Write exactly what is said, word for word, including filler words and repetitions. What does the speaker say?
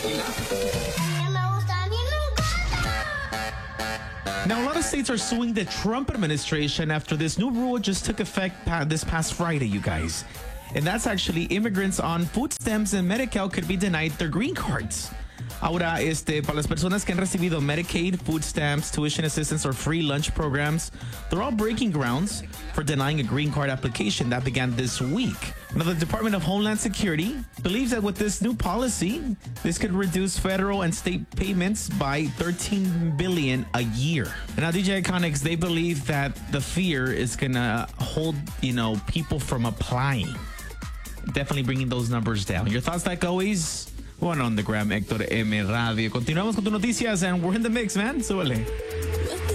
Now, a lot of states are suing the Trump administration after this new rule just took effect pa- this past Friday, you guys. And that's actually immigrants on food stamps and Medi-Cal could be denied their green cards. Ahora, este, para las personas que han recibido Medicaid, food stamps, tuition assistance, or free lunch programs, they're all breaking grounds for denying a green card application that began this week. Now, the Department of Homeland Security believes that with this new policy, this could reduce federal and state payments by thirteen billion dollars a year. And now, D J Iconics, they believe that the fear is going to hold, you know, people from applying. Definitely bringing those numbers down. Your thoughts, like always? One on the gram, Héctor M. Radio. Continuamos con tus noticias, and we're in the mix, man. Súbele.